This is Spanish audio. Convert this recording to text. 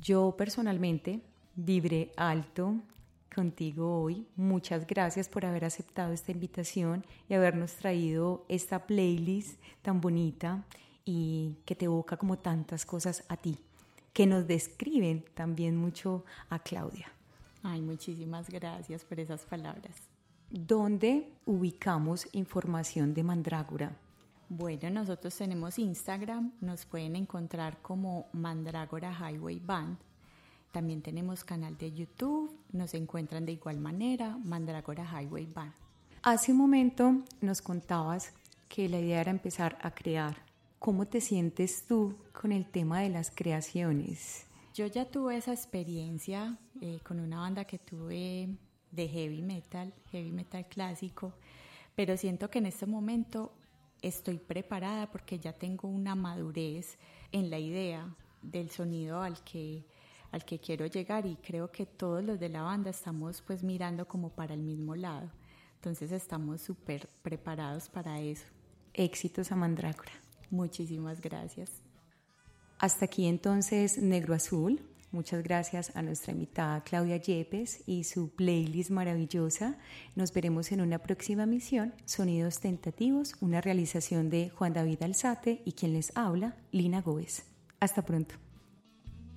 Yo personalmente vibré alto contigo hoy. Muchas gracias por haber aceptado esta invitación y habernos traído esta playlist tan bonita y que te evoca como tantas cosas a ti, que nos describen también mucho a Claudia. Ay, muchísimas gracias por esas palabras. ¿Dónde ubicamos información de Mandrágora? Bueno, nosotros tenemos Instagram, nos pueden encontrar como Mandrágora Highway Band. También tenemos canal de YouTube, nos encuentran de igual manera, Mandrágora Highway Band. Hace un momento nos contabas que la idea era empezar a crear. ¿Cómo te sientes tú con el tema de las creaciones? Yo ya tuve esa experiencia con una banda que tuve de heavy metal clásico, pero siento que en este momento estoy preparada porque ya tengo una madurez en la idea del sonido al que quiero llegar, y creo que todos los de la banda estamos pues mirando como para el mismo lado. Entonces estamos súper preparados para eso. Éxitos a Mandrágora. Muchísimas gracias. Hasta aquí entonces Negro Azul. Muchas gracias a nuestra invitada Claudia Yepes y su playlist maravillosa. Nos veremos en una próxima emisión. Sonidos Tentativos, una realización de Juan David Alzate y quien les habla, Lina Gómez. Hasta pronto.